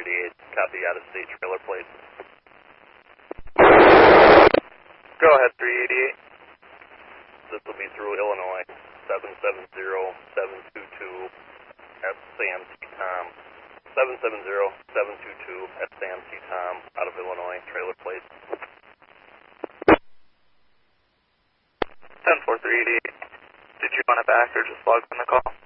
388, copy out of state trailer plate. Go ahead, 388. This will be through Illinois, 770722 at Sam T. Tom. 770722 at Sam T. Tom, out of Illinois, trailer plate. 10-4-388. Did you want it back or just log in the call?